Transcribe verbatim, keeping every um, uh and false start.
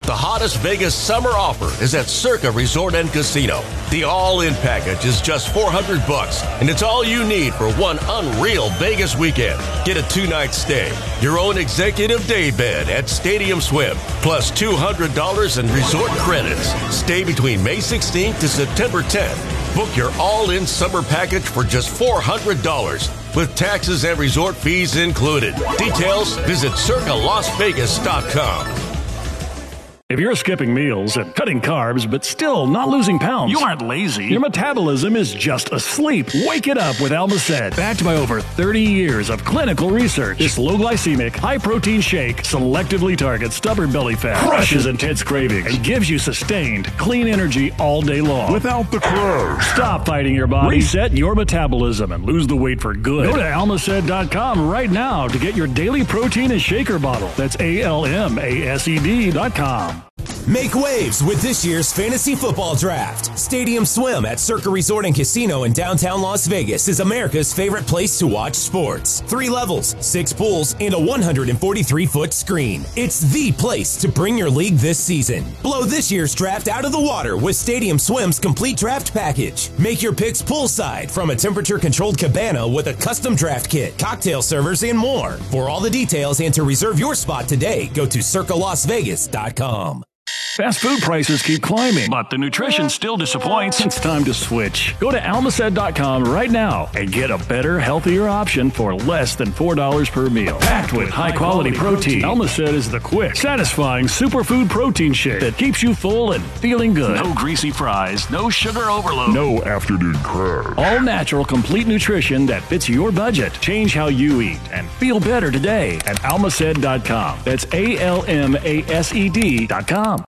The hottest Vegas summer offer is at Circa Resort and Casino. The all-in package is just four hundred bucks, and it's all you need for one unreal Vegas weekend. Get a two-night stay, your own executive day bed at Stadium Swim, plus two hundred dollars in resort credits. Stay between May sixteenth to September tenth. Book your all-in summer package for just four hundred dollars, with taxes and resort fees included. Details, visit circa las vegas dot com. If you're skipping meals and cutting carbs but still not losing pounds, you aren't lazy. Your metabolism is just asleep. Wake it up with Almacet. Backed by over thirty years of clinical research, this low-glycemic, high-protein shake selectively targets stubborn belly fat, crushes intense cravings, and gives you sustained, clean energy all day long. Without the carbs. Stop fighting your body, reset your metabolism, and lose the weight for good. Go to almacet dot com right now to get your daily protein and shaker bottle. That's A L M A S E D dot com. Make waves with this year's fantasy football draft. Stadium Swim at Circa Resort and Casino in downtown Las Vegas is America's favorite place to watch sports. Three levels, six pools, and a one hundred forty-three foot screen. It's the place to bring your league this season. Blow this year's draft out of the water with Stadium Swim's complete draft package. Make your picks poolside from a temperature-controlled cabana with a custom draft kit, cocktail servers, and more. For all the details and to reserve your spot today, go to circa las vegas dot com. Fast food prices keep climbing, but the nutrition still disappoints. It's time to switch. Go to almacet dot com right now and get a better, healthier option for less than four dollars per meal. Packed with high-quality protein, Almacet is the quick, satisfying superfood protein shake that keeps you full and feeling good. No greasy fries, no sugar overload, no afternoon crab. All natural, complete nutrition that fits your budget. Change how you eat and feel better today at almacet dot com. That's A L M A S E D dot com.